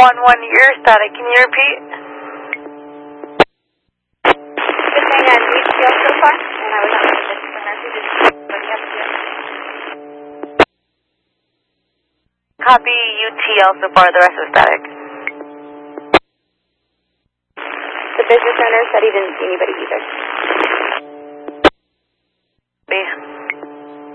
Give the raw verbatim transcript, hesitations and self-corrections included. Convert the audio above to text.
one one, you're static. Can you repeat? Just saying I had U T L so far, and I was on the business center. Who did what do you have to do? Copy U T L so far, the rest is static. The business center said he didn't see anybody either.